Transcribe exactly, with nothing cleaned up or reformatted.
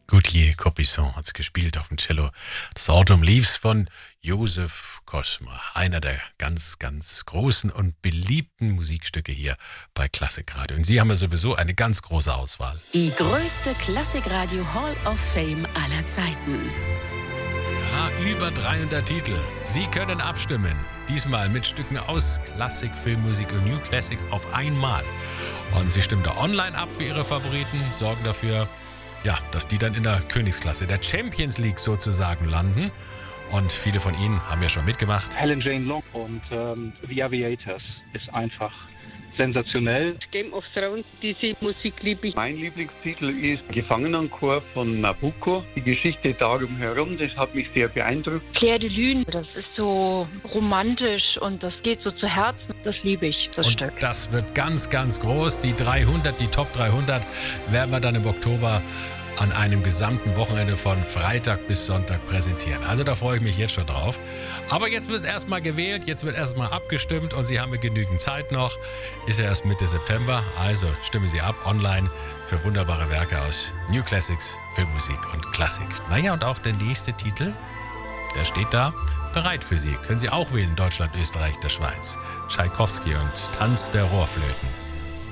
Gauthier Capuçon hat es gespielt auf dem Cello. Das Autumn Leaves von Joseph Kosma. Einer der ganz, ganz großen und beliebten Musikstücke hier bei Klassikradio. Und Sie haben ja sowieso eine ganz große Auswahl. Die größte Klassikradio Hall of Fame aller Zeiten. Ja, über dreihundert Titel. Sie können abstimmen. Diesmal mit Stücken aus Klassik, Filmmusik und New Classics auf einmal. Und Sie stimmen da online ab für Ihre Favoriten, sorgen dafür, ja, dass die dann in der Königsklasse, der Champions League sozusagen landen. Und viele von Ihnen haben ja schon mitgemacht. Helen Jane Long und ähm, The Aviators ist einfach sensationell. Game of Thrones, diese Musik liebe ich. Mein Lieblingstitel ist Gefangenenchor von Nabucco. Die Geschichte darum herum, das hat mich sehr beeindruckt. Clair de Lune, das ist so romantisch und das geht so zu Herzen. Das liebe ich, das und Stück. Das wird ganz, ganz groß. Die dreihundert, die Top dreihundert werden wir dann im Oktober an einem gesamten Wochenende von Freitag bis Sonntag präsentieren. Also da freue ich mich jetzt schon drauf. Aber jetzt wird erstmal gewählt, jetzt wird erstmal abgestimmt und Sie haben ja genügend Zeit noch. Ist ja erst Mitte September, also stimmen Sie ab online für wunderbare Werke aus New Classics, Filmmusik und Klassik. Naja, und auch der nächste Titel, der steht da bereit für Sie. Können Sie auch wählen, Deutschland, Österreich, der Schweiz. Tschaikowski und Tanz der Rohrflöten.